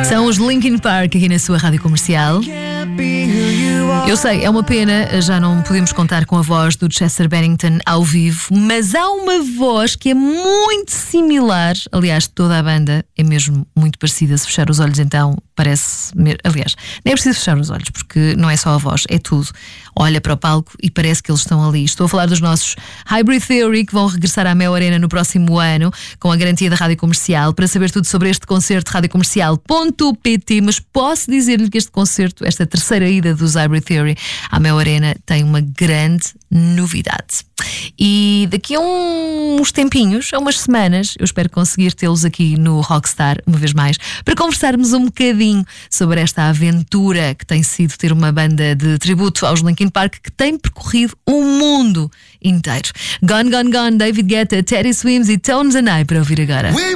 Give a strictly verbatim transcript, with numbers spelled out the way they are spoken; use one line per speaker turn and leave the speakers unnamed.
São os Linkin Park aqui na sua rádio comercial. Eu sei, é uma pena, já não podemos contar com a voz do Chester Bennington ao vivo, mas há uma voz que é muito similar. Aliás, toda a banda é mesmo muito parecida. Se fechar os olhos, então parece. Aliás, nem é preciso fechar os olhos, porque não é só a voz, é tudo. Olha para o palco e parece que eles estão ali. Estou a falar dos nossos Hybrid Theory, que vão regressar à Mel Arena no próximo ano, com a garantia da Rádio Comercial. Para saber tudo sobre este concerto, rádio comercial ponto pt. Mas posso dizer-lhe que este concerto, esta terceira ida dos Hybrid Theory à Mel Arena, tem uma grande novidade. E daqui a uns tempinhos, a umas semanas, eu espero conseguir tê-los aqui no Rockstar, uma vez mais, para conversarmos um bocadinho sobre esta aventura que tem sido ter uma banda de tributo aos Linkin Park, que tem percorrido o mundo inteiro. Gone, Gone, Gone, David Guetta, Teddy Swims e Tones and I, para ouvir agora.